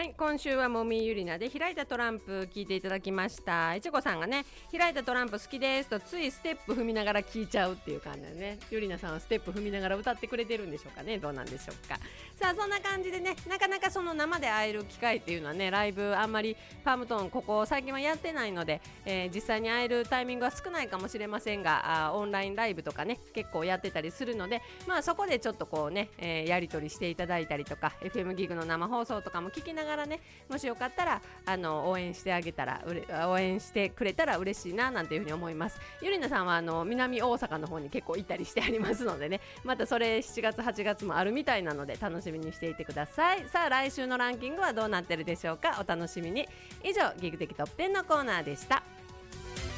はい今週はもみゆりなで開いたトランプ聞いていただきました。いちこさんがね開いたトランプ好きですとついステップ踏みながら聞いちゃうっていう感じでね、ゆりなさんはステップ踏みながら歌ってくれてるんでしょうかね、どうなんでしょうか。さあそんな感じでね、なかなかその生で会える機会っていうのはね、ライブあんまりパームトーンここ最近はやってないので、実際に会えるタイミングは少ないかもしれませんが、オンラインライブとかね結構やってたりするので、まあそこでちょっとこうね、やり取りしていただいたりとか FM ギグの生放送とかも聞きながらね、もしよかったら応援してあげたら応援してくれたら嬉しいななんていうふうに思います。ゆりなさんは南大阪の方に結構行ったりしてありますのでね、またそれ7月8月もあるみたいなので楽しみにしていてください。さあ来週のランキングはどうなってるでしょうか、お楽しみに。以上ギグ的トップ10のコーナーでした。